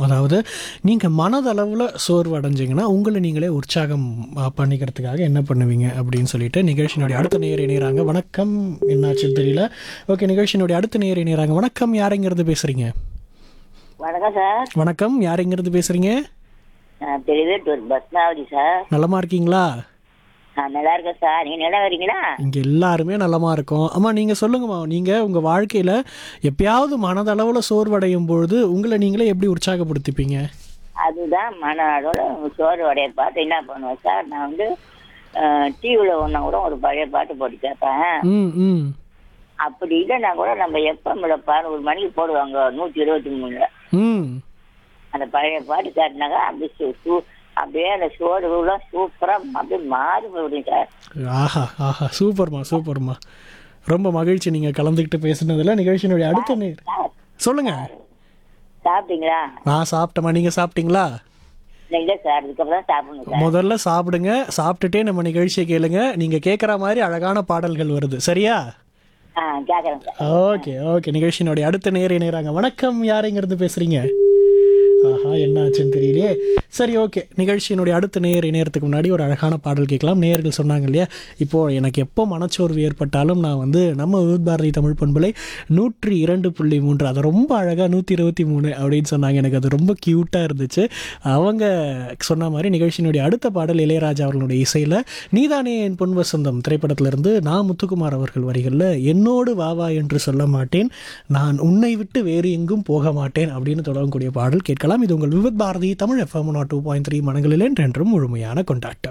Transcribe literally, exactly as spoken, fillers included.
அதாவது நீங்கள் மனதளவில் சோர்வு அடைஞ்சிங்கன்னா உங்களை நீங்களே உற்சாகம் அ, பண்ணிக்கிறதுக்காக என்ன பண்ணுவீங்க அப்படின்னு சொல்லிட்டு நிகழ்ச்சியினுடைய அடுத்த நேர் இணைகிறாங்க. வணக்கம், என்னாச்சுன்னு தெரியல. ஓகே, நிகழ்ச்சியினுடைய அடுத்த நேர் இணைகிறாங்க. வணக்கம், யாரைங்கிறது பேசுகிறீங்க? வணக்கம் சார். வணக்கம், யாரைங்கிறது பேசுகிறீங்க? நான் திருவேட்டூர் பத்மாவதி சார். நலமா இருக்கீங்களா? நான் நல்லா இருக்கேன் சார். நீங்க நல்லா வரீங்களா? இங்கே எல்லாருமே நலமா இருக்கோம். அம்மா, நீங்கள் சொல்லுங்கம்மா, நீங்கள் உங்கள் வாழ்க்கையில் எப்பயாவது மனதளவில் சோர்வடையும் பொழுது உங்களை நீங்களே எப்படி உற்சாகப்படுத்திப்பீங்க? அதுதான் மனதோட சோறு வடைய பார்த்து என்ன பண்ணுவேன் சார், நான் வந்து டிவியில் ஒன்றா கூட ஒரு பழைய பாட்டு போட்டு கேட்பேன். ம் ம் அப்படி இல்லைன்னா கூட நம்ம எப்பமில்ல பதினோரு மணிக்கு போடுவாங்க நூற்றி இருபத்தி மூணுல ம் அந்த பழைய பாட்டு கேட்டினாக்கா அப்படி சூ- சூ- அப்படியே அந்த சோறுலாம் சூப்பராக அப்படியே மாறி போயிடும் சார். ஆஹா ஆஹா, சூப்பர்மா சூப்பர்மா. ரொம்ப மகிழ்ச்சி நீங்கள் கலந்துக்கிட்டு பேசுனதில். நிகழ்ச்சியினுடைய அடுத்த நேர் சார், சொல்லுங்க. சாப்பிட்டீங்களா? நான் சாப்பிட்டேம்மா, நீங்கள் சாப்பிட்டீங்களா? இல்லை சார், இதுக்கப்புறம் தான் சாப்பிடணும் சார். முதல்ல சாப்பிடுங்க, சாப்பிட்டுட்டே நம்ம நிகழ்ச்சியை கேளுங்க. நீங்கள் கேட்குற மாதிரி அழகான பாடல்கள் வருது, சரியா? ஆ, கேட்குறேன் சார். ஓகே ஓகே, நிகழ்ச்சியினுடைய அடுத்த நேர் இணைகிறாங்க. வணக்கம், யாரைங்கிறது பேசுறீங்க? ஆஹா, என்ன ஆச்சுன்னு தெரியலையே. சரி, ஓகே, நிகழ்ச்சியினுடைய அடுத்த நேர் இணையறதுக்கு முன்னாடி ஒரு அழகான பாடல் கேட்கலாம். நேயர்கள் சொன்னாங்க இல்லையா, இப்போது எனக்கு எப்போ மனச்சோர்வு ஏற்பட்டாலும் நான் வந்து நம்ம விவித் பாரதி தமிழ் பண்பலை நூற்றி இரண்டு புள்ளி மூன்று அதை ரொம்ப அழகாக நூற்றி இருபத்தி மூணு அப்படின்னு சொன்னாங்க. எனக்கு அது ரொம்ப க்யூட்டாக இருந்துச்சு. அவங்க சொன்ன மாதிரி நிகழ்ச்சியினுடைய அடுத்த பாடல் இளையராஜா அவர்களுடைய இசையில் நீதானே என் பொன் வசந்தம் திரைப்படத்திலிருந்து நான் முத்துக்குமார் அவர்கள் வரிகளில் என்னோடு வாவா என்று சொல்ல மாட்டேன், நான் உன்னை விட்டு வேறு எங்கும் போக மாட்டேன் அப்படின்னு தொடங்கக்கூடிய பாடல் கேட்கலாம். இது உங்கள் Vividh Bharathi Tamil FM two point three மனங்களில் என்றென்றும் முழுமையான கொண்டாட்டம்.